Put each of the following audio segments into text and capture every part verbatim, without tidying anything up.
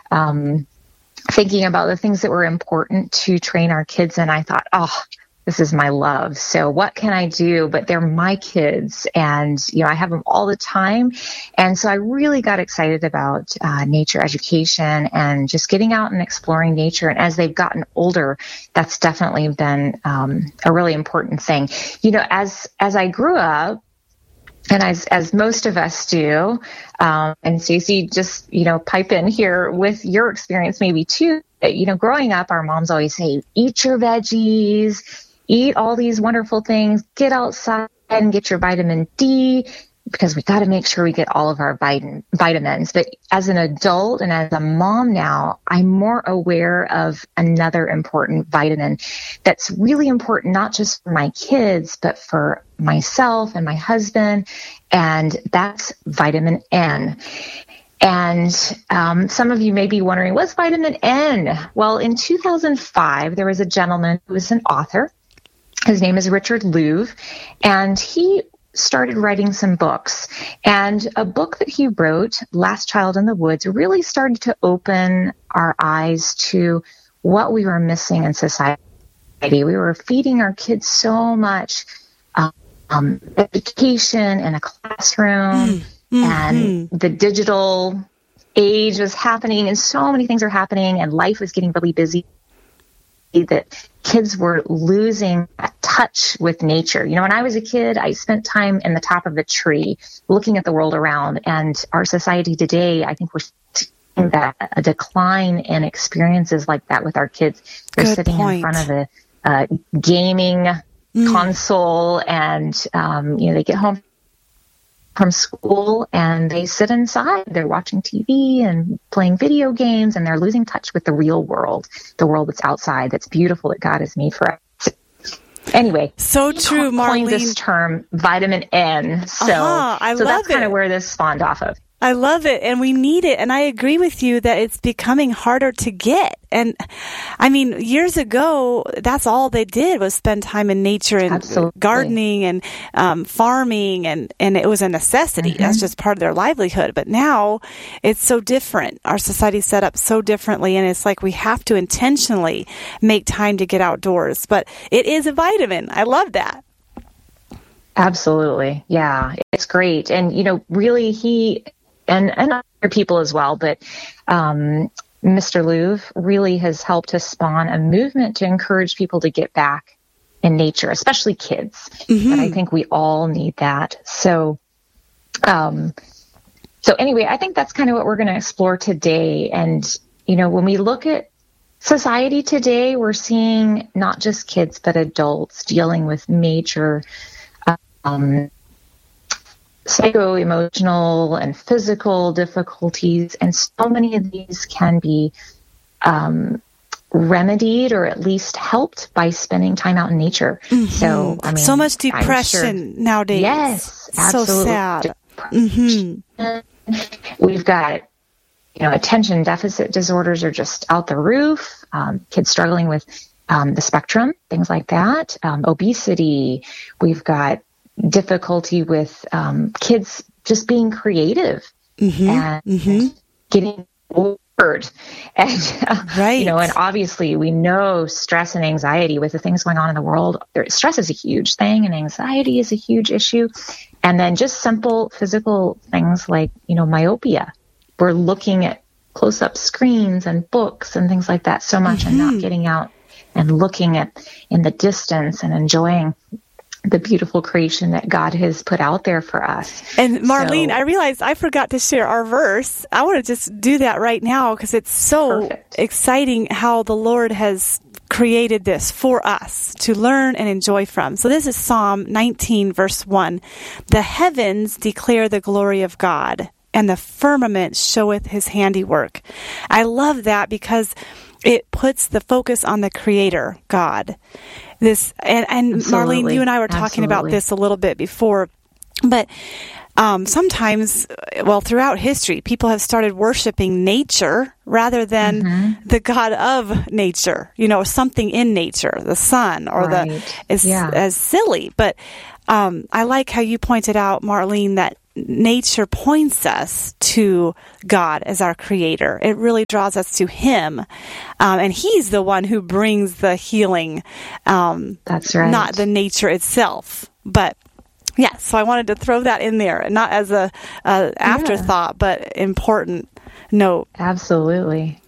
um, thinking about the things that were important to train our kids in, I thought, oh, this is my love. So what can I do? But they're my kids, and, you know, I have them all the time. And so I really got excited about uh, nature education and just getting out and exploring nature. And as they've gotten older, that's definitely been um, a really important thing. You know, as, as I grew up, and as, as most of us do, um, and Stacey, just, you know, pipe in here with your experience maybe too. You know, growing up, our moms always say, eat your veggies, eat all these wonderful things, get outside and get your vitamin D, because we got to make sure we get all of our vitamin, vitamins. But as an adult and as a mom now, I'm more aware of another important vitamin that's really important, not just for my kids, but for myself and my husband. And that's vitamin N. And um, some of you may be wondering, what's vitamin N? Well, in two thousand five, there was a gentleman who was an author. His name is Richard Louv, and he started writing some books. And a book that he wrote, Last Child in the Woods, really started to open our eyes to what we were missing in society. We were feeding our kids so much um, education in a classroom, mm-hmm. and the digital age was happening, and so many things are happening, and life was getting really busy, that kids were losing that touch with nature. You know, when I was a kid, I spent time in the top of a tree looking at the world around, and our society today, I think we're seeing that a decline in experiences like that with our kids. They're Good sitting point. in front of a uh, gaming mm. console, and, um, you know, they get home from school and they sit inside. They're watching T V and playing video games, and they're losing touch with the real world, the world that's outside, that's beautiful, that God has made for us. Anyway, so true, Marlene. Coined this term vitamin N. So, uh-huh, I so love that's kind it. of where this spawned off of. I love it, and we need it, and I agree with you that it's becoming harder to get. And I mean, years ago, that's all they did was spend time in nature and Absolutely. gardening and um, farming, and, and it was a necessity. Mm-hmm. That's just part of their livelihood. But now it's so different. Our society's set up so differently, and it's like we have to intentionally make time to get outdoors. But it is a vitamin. I love that. Absolutely. Yeah, it's great. And, you know, really he... And, and other people as well, but um, Mister Louv really has helped to spawn a movement to encourage people to get back in nature, especially kids. Mm-hmm. And I think we all need that. So, um, so anyway, I think that's kind of what we're going to explore today. And, you know, when we look at society today, we're seeing not just kids, but adults dealing with major um psycho-emotional and physical difficulties, and so many of these can be um, remedied or at least helped by spending time out in nature. Mm-hmm. So, I mean, so much depression sure, nowadays. Yes, absolutely. So sad. Mm-hmm. We've got, you know, attention deficit disorders are just out the roof. Um, kids struggling with um, the spectrum, things like that. Um, obesity. We've got difficulty with um, kids just being creative mm-hmm, and mm-hmm. getting bored. And, uh, right. you know, and obviously we know stress and anxiety with the things going on in the world. Stress is a huge thing, and anxiety is a huge issue. And then just simple physical things like, you know, myopia. We're looking at close-up screens and books and things like that so much, mm-hmm. and not getting out and looking at in the distance and enjoying the beautiful creation that God has put out there for us. And Marlene, so, I realized I forgot to share our verse. I want to just do that right now because it's so perfect. exciting how the Lord has created this for us to learn and enjoy from. So this is Psalm nineteen, verse one. The heavens declare the glory of God, and the firmament showeth his handiwork. I love that because it puts the focus on the Creator, God. This and, and Marlene, you and I were talking Absolutely. about this a little bit before, but um, sometimes, well, throughout history, people have started worshiping nature rather than mm-hmm. the God of nature. You know, something in nature, the sun or right. the as yeah. as silly. But um, I like how you pointed out, Marlene, that nature points us to God as our creator. It really draws us to him. Um, and he's the one who brings the healing. Um, That's right. Not the nature itself. But yeah, so I wanted to throw that in there, not as a, a afterthought, yeah. but important note. Absolutely.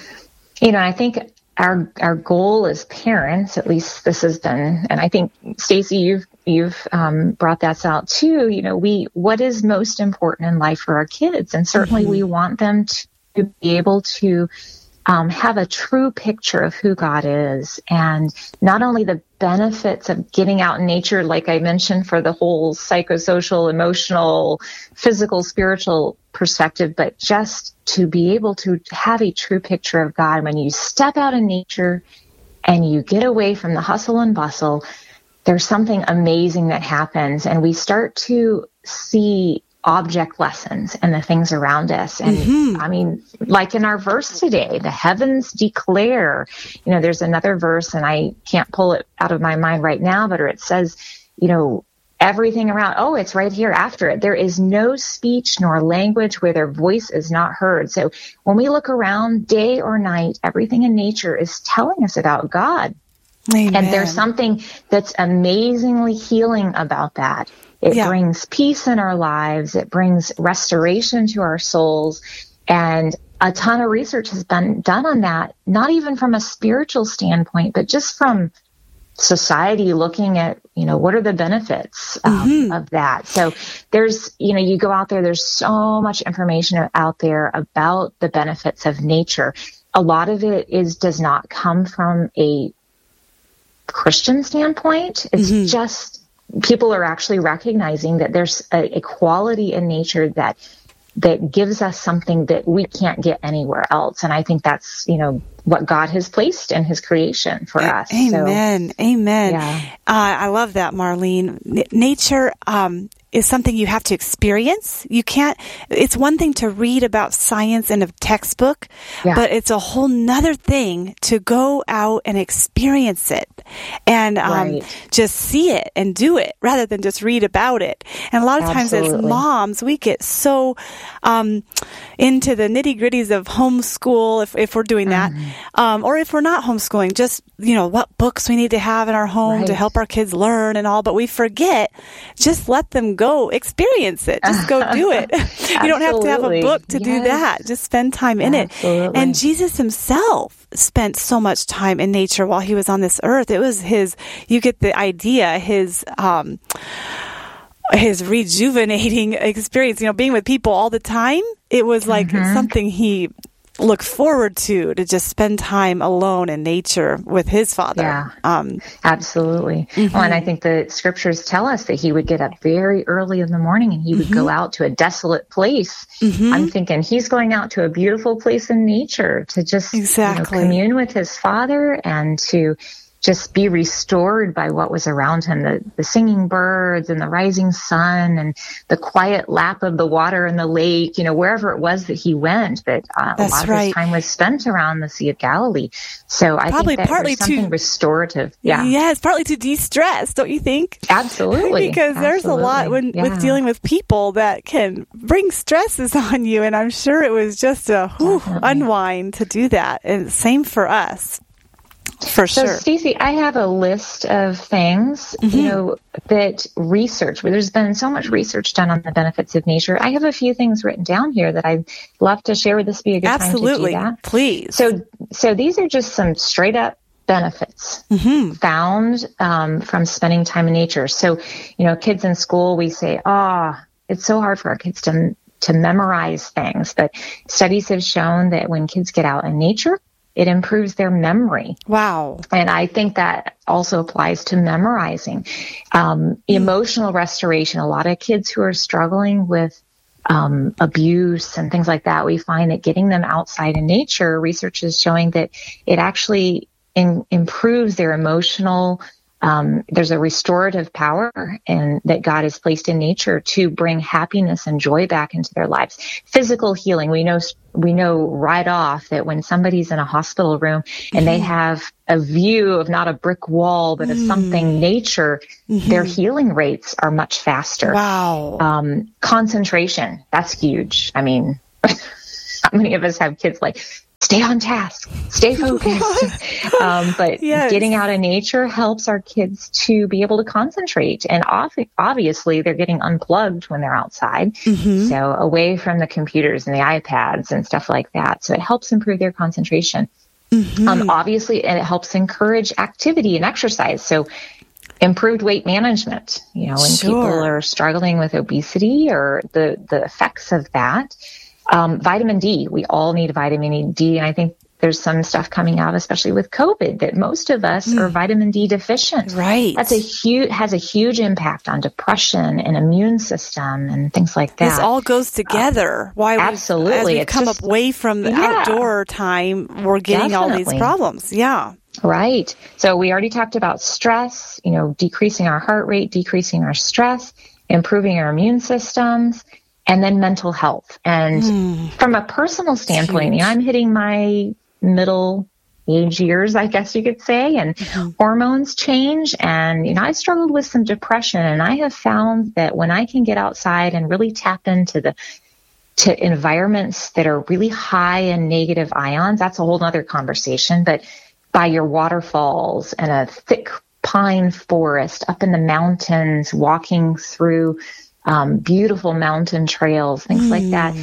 You know, I think our our goal as parents, at least this has been, and I think Stacy, you've you've um, brought that out too. You know, we what is most important in life for our kids, and certainly mm-hmm. we want them to be able to um, have a true picture of who God is, and not only the benefits of getting out in nature, like I mentioned, for the whole psychosocial, emotional, physical, spiritual perspective, but just to be able to have a true picture of God. When you step out in nature and you get away from the hustle and bustle, there's something amazing that happens, and we start to see object lessons and the things around us. And mm-hmm. I mean, like in our verse today, the heavens declare, you know, there's another verse and I can't pull it out of my mind right now, but it says, you know, everything around, oh, it's right here after it. There is no speech nor language where their voice is not heard. So when we look around day or night, everything in nature is telling us about God. Amen. And there's something that's amazingly healing about that. It yeah. brings peace in our lives. It brings restoration to our souls. And a ton of research has been done on that, not even from a spiritual standpoint, but just from society looking at, you know, what are the benefits um, mm-hmm. of that? So there's, you know, you go out there, there's so much information out there about the benefits of nature. A lot of it is, does not come from a Christian standpoint. It's mm-hmm. just, people are actually recognizing that there's a, a quality in nature that that gives us something that we can't get anywhere else. And I think that's, you know, what God has placed in his creation for us. Amen. So, Amen. Yeah. Uh, I love that, Marlene. N- nature um, is something you have to experience. You can't, it's one thing to read about science in a textbook, yeah. but it's a whole nother thing to go out and experience it and um, right. just see it and do it rather than just read about it. And a lot of Absolutely. times as moms, we get so um, into the nitty gritties of homeschool, if, if we're doing that, mm-hmm. um, or if we're not homeschooling, just, you know, what books we need to have in our home right. to help our kids learn and all, but we forget, just let them go experience it. Just go do it. You don't have to have a book to yes. do that. Just spend time in Absolutely. it. And Jesus himself spent so much time in nature while he was on this earth. It was his, you get the idea, his, um, his rejuvenating experience, you know, being with people all the time. It was like mm-hmm. something he look forward to, to just spend time alone in nature with his Father. Yeah, um, absolutely. Mm-hmm. Well, and I think the scriptures tell us that he would get up very early in the morning and he would mm-hmm. go out to a desolate place. Mm-hmm. I'm thinking he's going out to a beautiful place in nature to just exactly. you know, commune with his Father and to just be restored by what was around him, the, the singing birds and the rising sun and the quiet lap of the water in the lake, you know, wherever it was that he went, that uh, a lot of right. his time was spent around the Sea of Galilee. So I Probably think that partly there's something to, restorative. Yeah. Yes, partly to de-stress, don't you think? Absolutely. Because there's Absolutely. a lot when, yeah. with dealing with people that can bring stresses on you. And I'm sure it was just a whew, unwind to do that. And same for us. For so, sure. Stacey, I have a list of things, mm-hmm. you know, that research, where there's been so much research done on the benefits of nature. I have a few things written down here that I'd love to share. Would this be a good Absolutely. time to do that? Please. So, so these are just some straight up benefits mm-hmm. found um, from spending time in nature. So, you know, kids in school, we say, oh, it's so hard for our kids to to memorize things. But studies have shown that when kids get out in nature, it improves their memory. Wow. And I think that also applies to memorizing. Um, mm. Emotional restoration. A lot of kids who are struggling with um, abuse and things like that, we find that getting them outside in nature, research is showing that it actually in, improves their emotional Um, there's a restorative power and that God has placed in nature to bring happiness and joy back into their lives. Physical healing. We know, we know right off that when somebody's in a hospital room and mm-hmm. they have a view of not a brick wall, but of mm-hmm. something nature, mm-hmm. their healing rates are much faster. Wow. Um, concentration. That's huge. I mean, how many of us have kids like, stay on task, stay focused. um, but yes. getting out in nature helps our kids to be able to concentrate. And off- obviously, they're getting unplugged when they're outside. Mm-hmm. So away from the computers and the iPads and stuff like that. So it helps improve their concentration. Mm-hmm. Um, obviously, and it helps encourage activity and exercise. So improved weight management, you know, when sure. people are struggling with obesity or the, the effects of that. Um, vitamin D, we all need vitamin D. And I think there's some stuff coming out, especially with COVID, that most of us mm. are vitamin D deficient. Right. That's a huge, has a huge impact on depression and immune system and things like that. This all goes together. Uh, Why absolutely. As we've it's come just, away from the yeah, outdoor time, we're getting definitely. all these problems. Yeah. Right. So we already talked about stress, you know, decreasing our heart rate, decreasing our stress, improving our immune systems. And then mental health. And mm. from a personal standpoint, you know, I'm hitting my middle age years, I guess you could say, and mm-hmm. hormones change. And, you know, I struggled with some depression, and I have found that when I can get outside and really tap into the, to environments that are really high in negative ions, that's a whole nother conversation, but by your waterfalls and a thick pine forest up in the mountains, walking through Um, beautiful mountain trails, things mm. like that.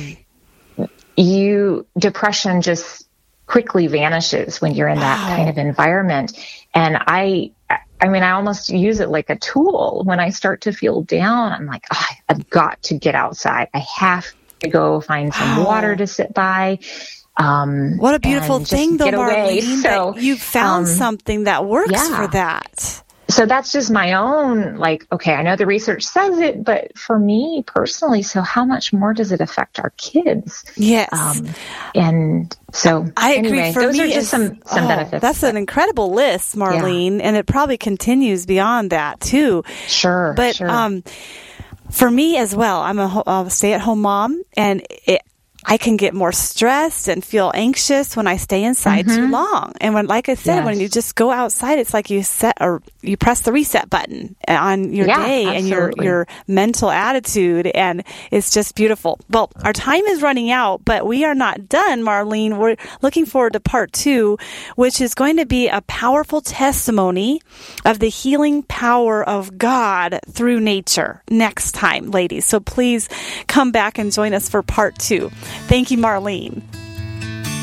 You, depression just quickly vanishes when you're in wow. that kind of environment. And I, I mean, I almost use it like a tool. When I start to feel down, I'm like, oh, I've got to get outside. I have to go find some wow. water to sit by. Um, what a beautiful thing, though, Marlene, so, that you found um, something that works yeah. for that. So that's just my own, like, okay, I know the research says it, but for me personally, so how much more does it affect our kids? Yes. Um, and so I anyway, agree. For those me, are just some, some oh, benefits. That's an incredible list, Marlene, yeah. and it probably continues beyond that too. Sure. But sure. Um, for me as well, I'm a, a stay-at-home mom, and it, I can get more stressed and feel anxious when I stay inside mm-hmm. too long. And when, like I said, yes. when you just go outside, it's like you set or you press the reset button on your yeah, day absolutely. and your, your mental attitude. And it's just beautiful. Well, our time is running out, but we are not done, Marlene. We're looking forward to part two, which is going to be a powerful testimony of the healing power of God through nature next time, ladies. So please come back and join us for part two. Thank you, Marlene.